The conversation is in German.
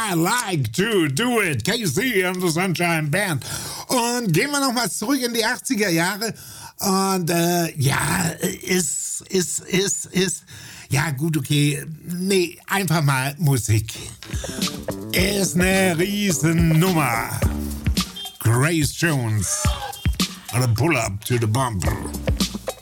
I like to do it. KC and the Sunshine Band. Und gehen wir nochmal zurück in die 80er Jahre. Und ja gut, okay. Nee, einfach mal Musik. Ist eine Riesennummer. Grace Jones. On a pull up to the bumper.